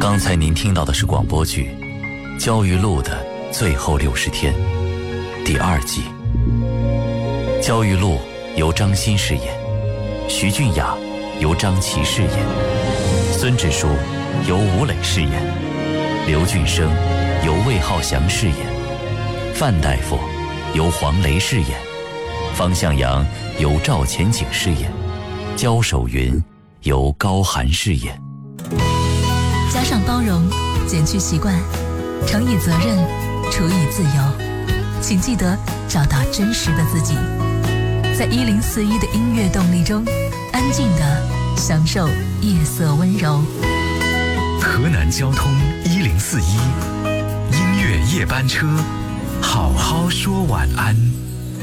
刚才您听到的是广播剧《焦裕禄的最后60天》第2季。焦裕禄由张欣饰演，徐俊雅由张琪饰演，孙志书由吴磊饰演，刘俊生由魏浩翔饰演，范大夫由黄雷饰演，方向阳由赵钱景饰演，焦守云由高寒饰演。 加上包容，减去习惯，乘以责任，除以自由，请记得找到真实的自己，在1041的音乐动力中，安静地享受夜色温柔。 河南交通1041音乐夜班车，好好说晚安。